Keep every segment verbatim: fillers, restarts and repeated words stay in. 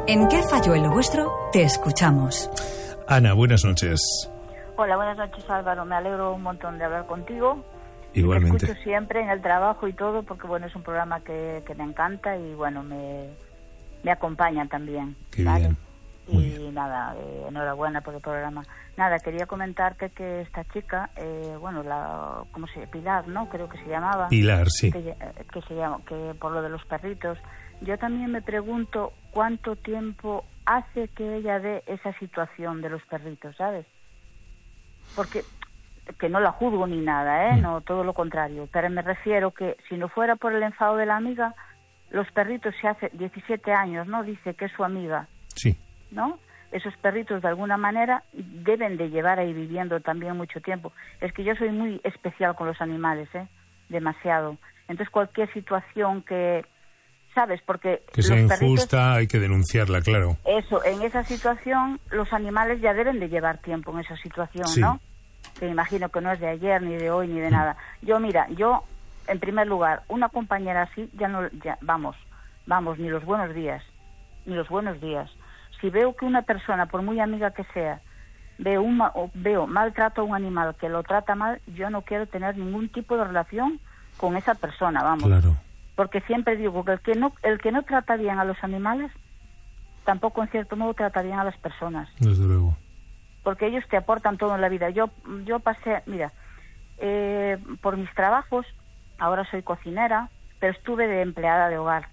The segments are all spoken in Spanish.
¿En qué falló el vuestro? Te escuchamos. Ana, buenas noches. Hola, buenas noches, Álvaro. Me alegro un montón de hablar contigo. Igualmente. Te escucho siempre en el trabajo y todo, porque bueno, es un programa que, que me encanta y bueno, me, me acompaña también. Qué ¿vale? bien. Muy Y bien. nada, eh, enhorabuena por el programa. Nada, quería comentarte que esta chica, eh, bueno, la, ¿cómo se llama? Pilar, ¿no? Creo que se llamaba. Pilar, sí. Que, que se llama, que por lo de los perritos. Yo también me pregunto cuánto tiempo hace que ella dé esa situación de los perritos, ¿sabes? Porque que no la juzgo ni nada, ¿eh? No, todo lo contrario. Pero me refiero que si no fuera por el enfado de la amiga, los perritos se hace diecisiete años, ¿no? Dice que es su amiga. Sí. ¿No? Esos perritos de alguna manera deben de llevar ahí viviendo también mucho tiempo. Es que yo soy muy especial con los animales, ¿eh? Demasiado. Entonces cualquier situación que, ¿sabes? Porque que sea los injusta perritos, hay que denunciarla, claro. eso, en esa situación los animales ya deben de llevar tiempo en esa situación, Sí. ¿no? Que imagino que no es de ayer, ni de hoy, ni de nada. Yo, mira, yo, en primer lugar, una compañera así, ya no, ya, vamos, vamos, ni los buenos días, ni los buenos días. Si veo que una persona, por muy amiga que sea, veo, un, o veo maltrato a un animal que lo trata mal, yo no quiero tener ningún tipo de relación con esa persona, vamos. Claro. Porque siempre digo que el que no, el que no trata bien a los animales, tampoco en cierto modo trata bien a las personas. Desde luego. Porque ellos te aportan todo en la vida. Yo, yo pasé, mira, eh, por mis trabajos, ahora soy cocinera, pero estuve de empleada de hogar.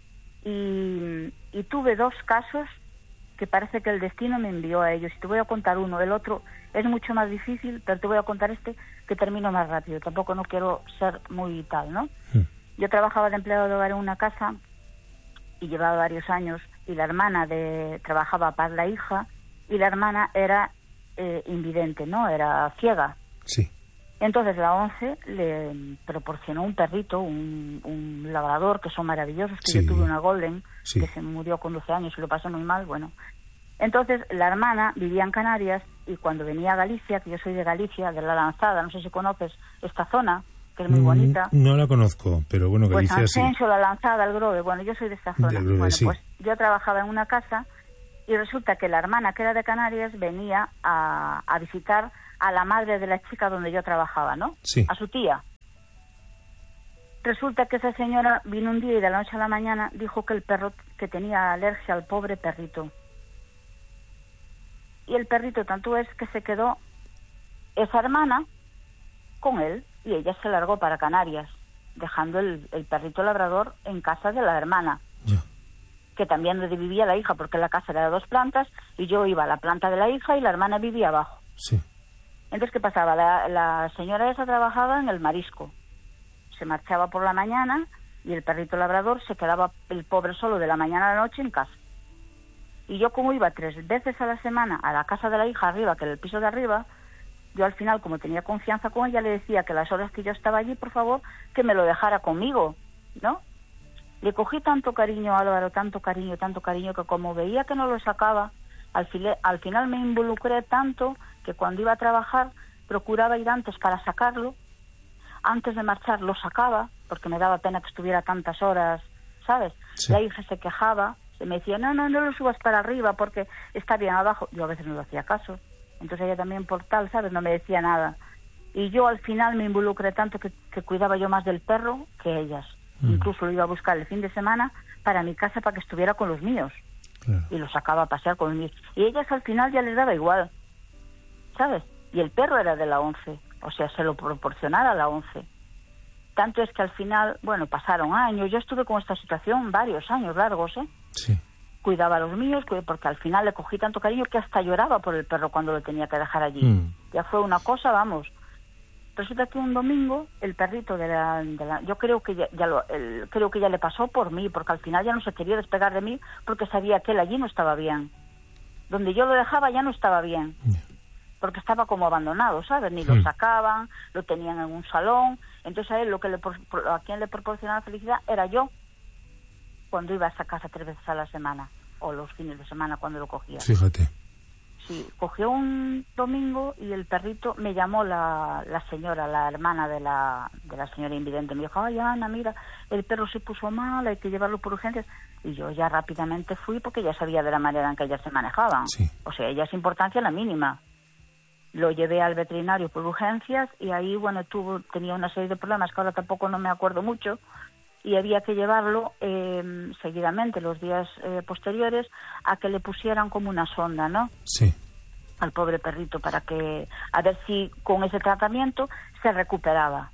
Y, y tuve dos casos que parece que el destino me envió a ellos. Y te voy a contar uno, el otro es mucho más difícil, pero te voy a contar este que termino más rápido. Tampoco no quiero ser muy tal, ¿no? Mm. Yo trabajaba de empleado de hogar en una casa y llevaba varios años, y la hermana de trabajaba para la hija, y la hermana era eh, invidente, ¿no? Era ciega. Sí. Entonces la ONCE le proporcionó un perrito, un, un labrador, que son maravillosos, que Sí. yo tuve una golden, Sí. que se murió con doce años y lo pasó muy mal, bueno. Entonces la hermana vivía en Canarias, y cuando venía a Galicia, que yo soy de Galicia, de La Lanzada, no sé si conoces esta zona, que es muy Mm, bonita. No la conozco, pero bueno, Pues Galicia sí. Ascenso, La Lanzada, el Grove, bueno, yo soy de esta zona. Del Grove, bueno, sí. pues yo trabajaba en una casa y resulta que la hermana, que era de Canarias, venía a, a visitar a la madre de la chica donde yo trabajaba, ¿no? Sí. A su tía. Resulta que esa señora vino un día y de la noche a la mañana dijo que el perro, que tenía alergia al pobre perrito. Y el perrito tanto es que se quedó esa hermana con él, y ella se largó para Canarias, dejando el, el perrito labrador en casa de la hermana, Ya. que también donde vivía la hija, porque la casa era de dos plantas, y yo iba a la planta de la hija y la hermana vivía abajo. Sí. Entonces, ¿qué pasaba? La, la señora esa trabajaba en el marisco, se marchaba por la mañana y el perrito labrador se quedaba el pobre solo de la mañana a la noche en casa. Y yo, como iba tres veces a la semana a la casa de la hija arriba, que era el piso de arriba, yo al final, como tenía confianza con ella, le decía que las horas que yo estaba allí, por favor, que me lo dejara conmigo, ¿no? Le cogí tanto cariño a Álvaro, tanto cariño, tanto cariño, que como veía que no lo sacaba, al, file, al final me involucré tanto que cuando iba a trabajar procuraba ir antes para sacarlo. Antes de marchar lo sacaba, porque me daba pena que estuviera tantas horas, ¿sabes? Sí. La hija se quejaba, se me decía, no, no, no lo subas para arriba porque está bien abajo. Yo a veces no le hacía caso. Entonces ella también por tal, ¿sabes? No me decía nada. Y yo al final me involucré tanto que, que cuidaba yo más del perro que ellas. Mm. Incluso lo iba a buscar el fin de semana para mi casa para que estuviera con los míos. Claro. Y lo sacaba a pasear con los míos. Y ellas al final ya les daba igual, ¿sabes? Y el perro era de la ONCE, o sea, se lo proporcionara a la ONCE. Tanto es que al final, bueno, pasaron años. Yo estuve con esta situación varios años largos, ¿eh? Sí. Cuidaba a los míos, porque al final le cogí tanto cariño que hasta lloraba por el perro cuando lo tenía que dejar allí. Mm. Ya fue una cosa, vamos. Resulta que un domingo el perrito de la, de la yo creo que ya, ya lo, el, creo que ya le pasó por mí, porque al final ya no se quería despegar de mí porque sabía que él allí no estaba bien. Donde yo lo dejaba ya no estaba bien. Yeah. Porque estaba como abandonado, ¿sabes? Ni lo Mm. sacaban, lo tenían en un salón. Entonces a él lo que le a quien le proporcionaba felicidad era yo, cuando iba a esa casa tres veces a la semana, o los fines de semana cuando lo cogía. Fíjate. Sí, cogió un domingo y el perrito, me llamó la, la señora, la hermana de la, de la señora invidente, me dijo, ay Ana, mira, el perro se puso mal, hay que llevarlo por urgencias. Y yo ya rápidamente fui porque ya sabía de la manera en que ellas se manejaban. Sí. O sea, ellas importancia la mínima. Lo llevé al veterinario por urgencias y ahí, bueno, tuvo, tenía una serie de problemas que ahora tampoco no me acuerdo mucho, y había que llevarlo eh, seguidamente, los días eh, posteriores, a que le pusieran como una sonda, ¿no? Sí. Al pobre perrito, para que, a ver si con ese tratamiento se recuperaba.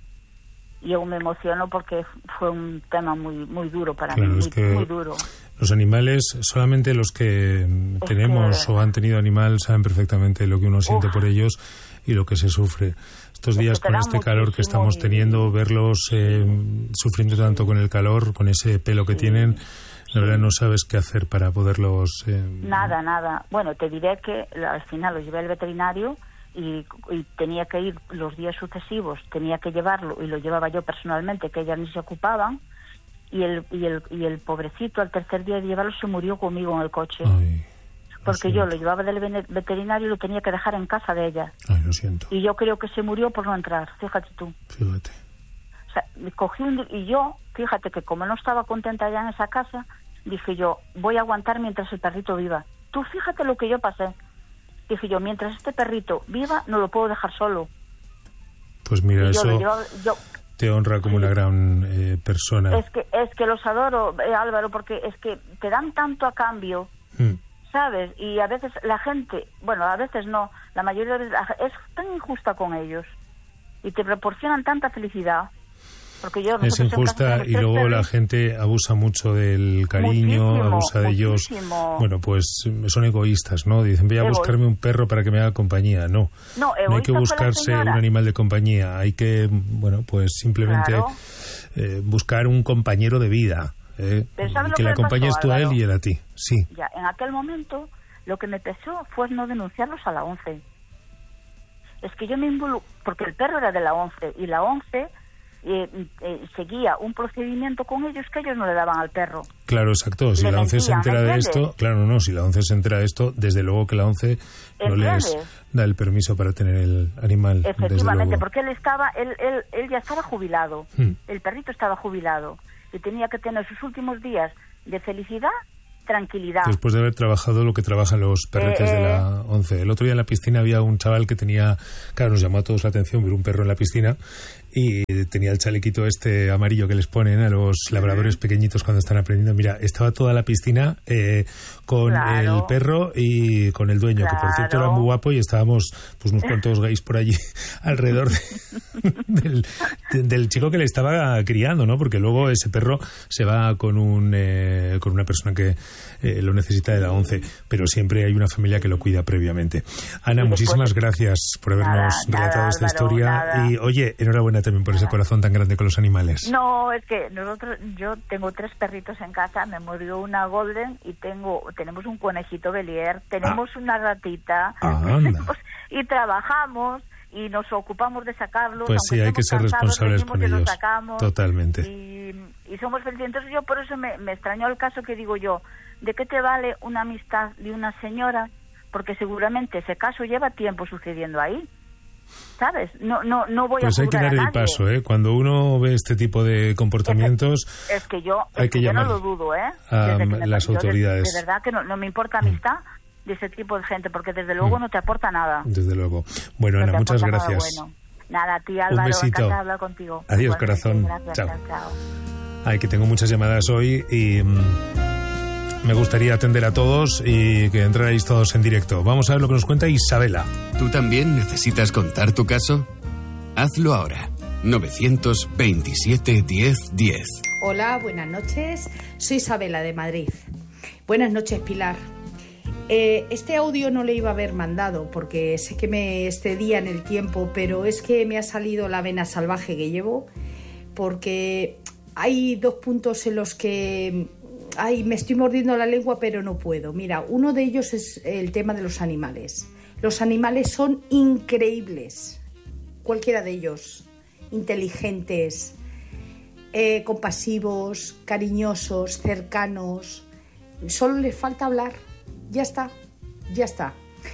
Y aún me emociono porque fue un tema muy muy duro para claro, mí, es muy, que muy duro. Los animales, solamente los que es tenemos que... o han tenido animal saben perfectamente lo que uno siente Uf. por ellos y lo que se sufre. Estos días con este calor que estamos teniendo, verlos eh, sufriendo tanto con el calor, con ese pelo que sí, tienen, la verdad no sabes qué hacer para poderlos... Eh... Nada, nada. Bueno, te diré que al final los llevé al veterinario y, y tenía que ir los días sucesivos, tenía que llevarlo y lo llevaba yo personalmente, que ellas ni se ocupaban, y el, y el, y el pobrecito al tercer día de llevarlo se murió conmigo en el coche. Ay. Porque Lo yo lo llevaba del veterinario y lo tenía que dejar en casa de ella. Ay, lo siento. Y yo creo que se murió por no entrar, fíjate tú. Fíjate. O sea, me cogí un... Y yo, fíjate que como no estaba contenta ya en esa casa, dije yo, voy a aguantar mientras el perrito viva. Tú fíjate lo que yo pasé. Dije yo, mientras este perrito viva, no lo puedo dejar solo. Pues mira, y eso yo, yo, yo, te honra como sí, una gran eh, persona. Es que, es que los adoro, eh, Álvaro, porque es que te dan tanto a cambio... Mm. ¿Sabes? Y a veces la gente, bueno, a veces no, la mayoría de veces es tan injusta con ellos y te proporcionan tanta felicidad. Porque yo es injusta y luego la gente abusa mucho del cariño, muchísimo, abusa de muchísimo. ellos. Bueno, pues son egoístas, ¿no? Dicen, voy a Egoísta. buscarme un perro para que me haga compañía. No, no, no hay que buscarse un animal de compañía. Hay que, bueno, pues simplemente claro. eh, buscar un compañero de vida. Eh, que, que le acompañes tú a él y él a ti, sí. Ya, en aquel momento lo que me pesó fue no denunciarlos a la ONCE. Es que yo me involucré, porque el perro era de la ONCE y la ONCE eh, eh, seguía un procedimiento con ellos que ellos no le daban al perro. Claro, exacto. Si le la ONCE mentían, se entera de esto, claro, no, no, si la ONCE se entera de esto, desde luego que la ONCE no les da el permiso para tener el animal. Efectivamente, porque él estaba, él, él, él ya estaba jubilado, hmm. el perrito estaba jubilado. Y tenía que tener sus últimos días de felicidad, tranquilidad. Después de haber trabajado lo que trabajan los perretes eh, de la ONCE. El otro día en la piscina había un chaval que tenía, claro, nos llamó a todos la atención, ver un perro en la piscina y tenía el chalequito este amarillo que les ponen a los labradores pequeñitos cuando están aprendiendo. Mira, estaba toda la piscina eh, con claro. el perro y con el dueño, claro. que por cierto era muy guapo y estábamos pues unos cuantos gays por allí alrededor de, del, de, del chico que le estaba criando, ¿no? Porque luego ese perro se va con un eh, con una persona que eh, lo necesita de la ONCE, pero siempre hay una familia que lo cuida previamente. Ana, muchísimas gracias por habernos nada, relatado nada, esta Álvaro, historia nada. Y oye, enhorabuena también por nada. ese corazón tan grande con los animales. No, es que nosotros, yo tengo tres perritos en casa, me murió una golden y tengo tenemos un conejito Belier, tenemos ah. una ratita ah, y trabajamos y nos ocupamos de sacarlos. Pues sí, hay que ser responsables con ellos. Sacamos, totalmente. Y, y somos felices. Entonces yo por eso me, me extrañó el caso que digo yo, ¿de qué te vale una amistad de una señora? Porque seguramente ese caso lleva tiempo sucediendo ahí. ¿Sabes? No, no, no voy pues a hay que dar el paso, ¿eh? Cuando uno ve este tipo de comportamientos, es que, es que yo, hay es que, que llamar yo no lo dudo, ¿eh? a las yo autoridades. De, de verdad que no, no me importa amistad mm. de ese tipo de gente, porque desde luego mm. no te aporta nada. Desde luego. Bueno, no Ana, muchas gracias. Nada, bueno. nada, a ti, Álvaro, un besito. Encantada de hablar contigo. Adiós, corazón. Gracias, chao. chao. Ay, que tengo muchas llamadas hoy y mmm, me gustaría atender a todos y que entrarais todos en directo. Vamos a ver lo que nos cuenta Isabela. ¿Tú también necesitas contar tu caso? Hazlo ahora. novecientos veintisiete diez diez. Hola, buenas noches. Soy Isabela de Madrid. Buenas noches, Pilar. Eh, este audio no le iba a haber mandado porque sé que me excedía en el tiempo, pero es que me ha salido la vena salvaje que llevo, porque hay dos puntos en los que ay, me estoy mordiendo la lengua, pero no puedo. Mira, uno de ellos es el tema de los animales. Los animales son increíbles, cualquiera de ellos, inteligentes, eh, compasivos, cariñosos, cercanos. Solo les falta hablar. Ya está, ya está.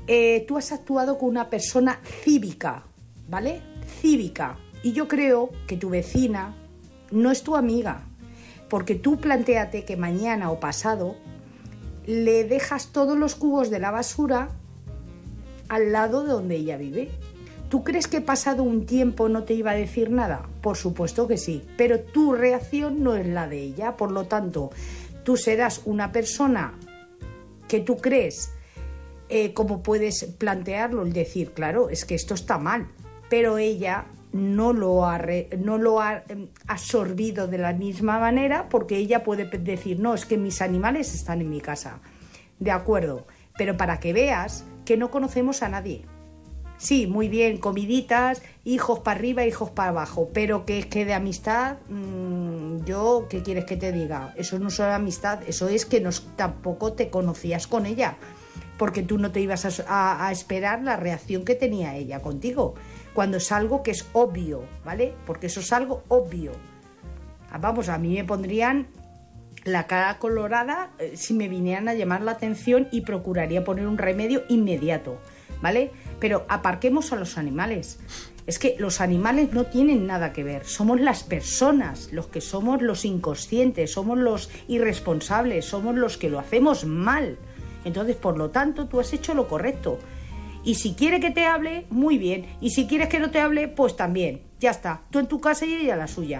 eh, tú has actuado con una persona cívica, ¿vale? Cívica. Y yo creo que tu vecina no es tu amiga, porque tú plantéate que mañana o pasado le dejas todos los cubos de la basura al lado de donde ella vive. ¿Tú crees que pasado un tiempo no te iba a decir nada? Por supuesto que sí, pero tu reacción no es la de ella, por lo tanto, tú serás una persona que tú crees, eh, como puedes plantearlo, el decir, claro, es que esto está mal, pero ella no lo ha, re, no lo ha eh, absorbido de la misma manera, porque ella puede decir, no, es que mis animales están en mi casa. De acuerdo, pero para que veas que no conocemos a nadie. Sí, muy bien, comiditas, hijos para arriba, hijos para abajo, pero que es que de amistad, mmm, yo, ¿qué quieres que te diga? Eso no es amistad, eso es que no, tampoco te conocías con ella, porque tú no te ibas a, a, a esperar la reacción que tenía ella contigo, cuando es algo que es obvio, ¿vale? Porque eso es algo obvio. Vamos, a mí me pondrían la cara colorada eh, si me vinieran a llamar la atención y procuraría poner un remedio inmediato, ¿vale? Pero aparquemos a los animales. Es que los animales no tienen nada que ver. Somos las personas los que somos los inconscientes, somos los irresponsables, somos los que lo hacemos mal. Entonces, por lo tanto, tú has hecho lo correcto. Y si quiere que te hable, muy bien. Y si quieres que no te hable, pues también. Ya está. Tú en tu casa y ella en la suya.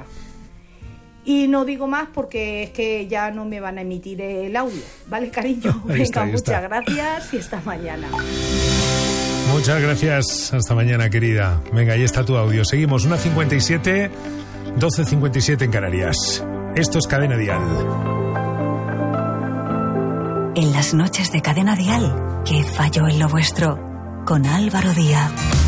Y no digo más porque es que ya no me van a emitir el audio. ¿Vale, cariño? Ahí está, Venga, ahí muchas está. gracias y hasta mañana. Muchas gracias. Hasta mañana, querida. Venga, ahí está tu audio. Seguimos. una cincuenta y siete, doce cincuenta y siete en Canarias. Esto es Cadena Dial. En las noches de Cadena Dial, ¿qué falló en lo vuestro? Con Álvaro Díaz.